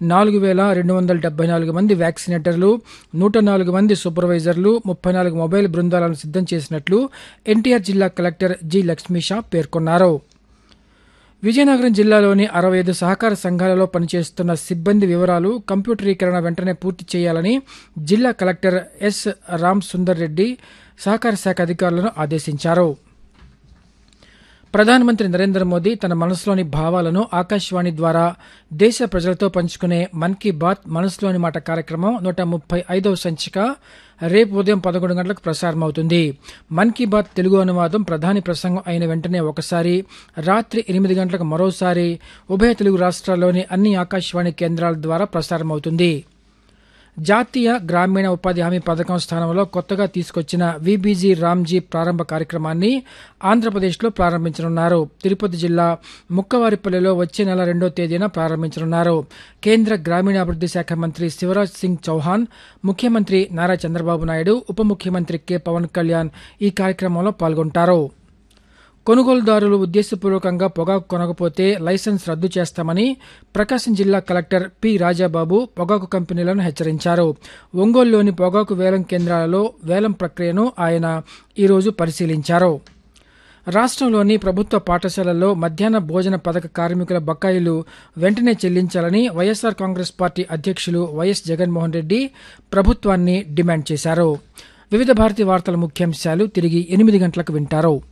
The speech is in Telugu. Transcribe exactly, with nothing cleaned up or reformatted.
నాలుగు వేల రెండు వందల డెబ్బై నాలుగు మంది వ్యాక్సినేటర్లు, నూట నాలుగు మంది సూపర్వైజర్లు, ముప్పై నాలుగు మొబైల్ బృందాలను సిద్దం చేసినట్లు ఎన్టీఆర్ జిల్లా కలెక్టర్ జి లక్ష్మీషా పేర్కొన్నారు. విజయనగరం జిల్లాలోని అరవై ఐదు సహకార సంఘాలలో పనిచేస్తున్న సిబ్బంది వివరాలు కంప్యూటరీకరణ వెంటనే పూర్తి చేయాలని జిల్లా కలెక్టర్ ఎస్ రామ్ సుందర్ రెడ్డి సహకార శాఖ అధికారులను ఆదేశించారు. ప్రధానమంత్రి నరేంద్ర మోదీ తన మనసులోని భావాలను ఆకాశవాణి ద్వారా దేశ ప్రజలతో పంచుకునే మన్ కీ బాత్ మనసులోని మాట కార్యక్రమం నూట ముప్పై ఐదవ సంచిక రేపు ఉదయం పదకొండు గంటలకు ప్రసారమవుతుంది. మన్ కీ బాత్ తెలుగు అనువాదం ప్రధాని ప్రసంగం అయిన వెంటనే ఒకసారి, రాత్రి ఎనిమిది గంటలకు మరోసారి ఉభయ తెలుగు రాష్ట్రాల్లోని అన్ని ఆకాశవాణి కేంద్రాల ద్వారా ప్రసారమవుతుంది. జాతీయ గ్రామీణ ఉపాధి హామీ పథకం స్థానంలో కొత్తగా తీసుకొచ్చిన వీబీజీ రామ్జీ ప్రారంభ కార్యక్రమాన్ని ఆంధ్రప్రదేశ్లో ప్రారంభించనున్నారు. తిరుపతి జిల్లా ముక్కవారిపల్లిలో వచ్చే నెల రెండో తేదీన ప్రారంభించనున్నారు. కేంద్ర గ్రామీణాభివృద్ది శాఖ మంత్రి శివరాజ్ సింగ్ చౌహాన్, ముఖ్యమంత్రి నారా చంద్రబాబు నాయుడు, ఉప ముఖ్యమంత్రి కె పవన్ కళ్యాణ్ ఈ కార్యక్రమంలో పాల్గొంటారు. కొనుగోలుదారులు ఉద్దేశపూర్వకంగా పొగాకు కొనకపోతే లైసెన్స్ రద్దు చేస్తామని ప్రకాశం జిల్లా కలెక్టర్ పి రాజాబాబు పొగాకు కంపెనీలను హెచ్చరించారు. ఒంగోలులోని పొగాకు వేలం కేంద్రాలలో వేలం ప్రక్రియను ఆయన ఈరోజు పరిశీలించారు. రాష్ట్రంలోని ప్రభుత్వ పాఠశాలల్లో మధ్యాహ్న భోజన పథక కార్మికుల బకాయిలు వెంటనే చెల్లించాలని వైఎస్సార్ కాంగ్రెస్ పార్టీ అధ్యక్షులు వైఎస్ జగన్మోహన్ రెడ్డి ప్రభుత్వాన్ని డిమాండ్ చేశారు. వివిధ భారతి వార్తల ముఖ్యాంశాలు తిరిగి ఎనిమిది గంటలకు వింటారు.